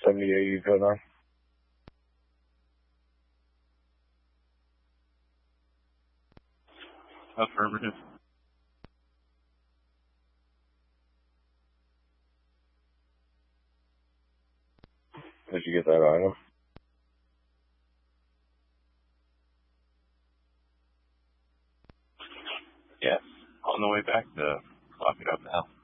78 you put on? Affirmative. Did you get that item? Yes. On the way back to lock it up now.